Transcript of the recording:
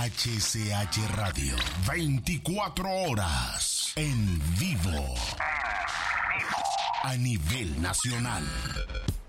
HCH Radio, 24 horas en vivo. A nivel nacional.